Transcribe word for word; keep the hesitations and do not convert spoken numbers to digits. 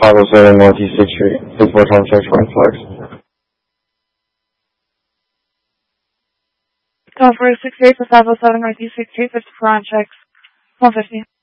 five oh seven Northeast sixth Street. six four Tom Church, Fort Flex. Call for six eight for five oh seven Northeast sixth Street, fifty-four on checks. one fifty.